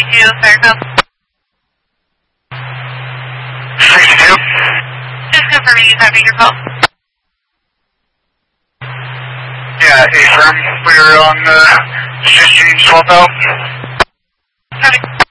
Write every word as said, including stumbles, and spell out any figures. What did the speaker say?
sixty-two, Fairfield. sixty-two? Just confirming you copy your call. Yeah, affirm. We were on uh, fifteen twelve out. Copy.